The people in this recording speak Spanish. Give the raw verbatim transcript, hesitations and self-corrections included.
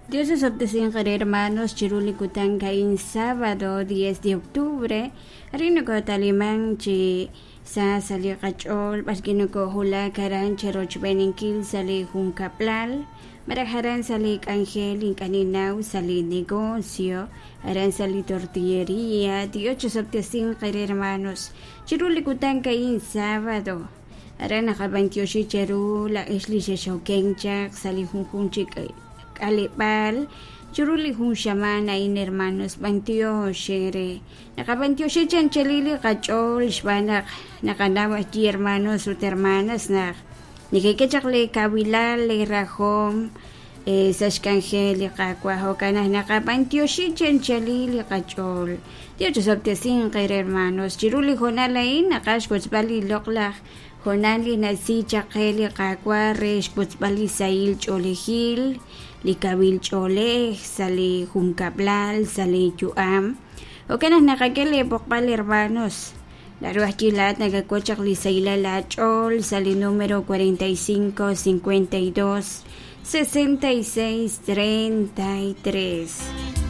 Dios es obtesión, hermanos, Chiruli Kutanka en sábado diez de octubre, Rino Talimán, Chi, Sa Sali Kachol, Basquino Hula, Karan, Cheroch Beninkil, Sali Juncaplal, Marajaran Sali Ángel, Incaninau, Sali Negocio, Aran Sali Tortillería, Dios es obtesión, hermanos, Chiruli Kutanka en sábado. Aran naka veintiocho cheru la isli Shaukenchak, Sali Junjunchik Alipal, Churuli Jun Shamana in hermanos veintiocho, naka veintiocho chanchalili Kachol, Shbanak, Nakanawa ti hermanos ut hermanas na Nikikechakle Kabilal, Rajom, Sashkangel, Kakwa, Hokana, naka veintiocho chanchalili Kachol. Dios obtesin, hermanos, Chiruli Honalain, Nakash Kutzbali Loklach. Honali nasi chakeli kakwa resh kutzbali sail cholehil, likabil chole, sali juncablal, sali yuam. O que nos nakakele pokpal hermanos. La ruachilat nagakochak li saila la chol, sali número cuarenta y cinco, cincuenta y dos, sesenta y seis, treinta y tres.